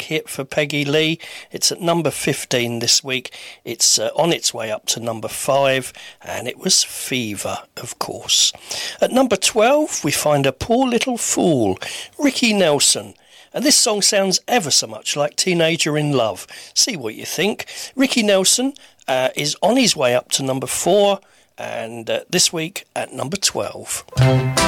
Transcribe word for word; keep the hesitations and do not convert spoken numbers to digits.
hit for Peggy Lee. It's at number fifteen this week. It's uh, on its way up to number five, and it was Fever, of course. At number twelve, we find A Poor Little Fool, Ricky Nelson. And this song sounds ever so much like Teenager in Love. See what you think. Ricky Nelson uh, is on his way up to number four, and uh, this week at number twelve.